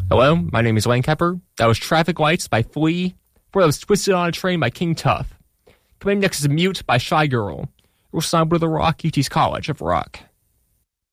Hello, my name is Lane Kepper. That was Traffic Lights by Flea. Before that was Twisted on a Train by King Tuff. Coming next is Mute by Shy Girl. We'll sign with the Rock, UT's College of Rock.